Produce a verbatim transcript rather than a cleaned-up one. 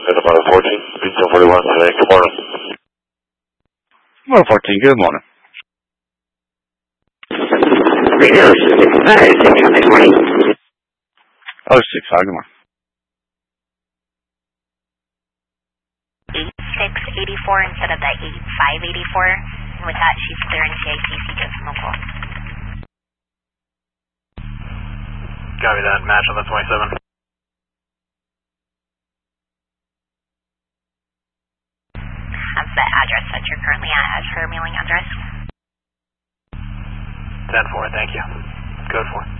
Minnesota fourteen, speed ten forty-one today. Good morning. Well, fourteen, good morning. Radio six five, good morning. Oh, six five, good morning. eight six eighty-four instead of the eight five eighty-four. With that, she's clearing C I T C just local. Copy that. Match on the twenty-seven. That's the address that you're currently at as her mailing address. ten four, thank you. Code four.